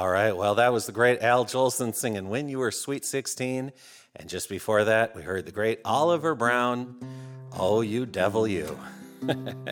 All right, well, that was the great Al Jolson singing When You Were Sweet 16. And just before that, we heard the great Oliver Brown, Oh, You Devil You.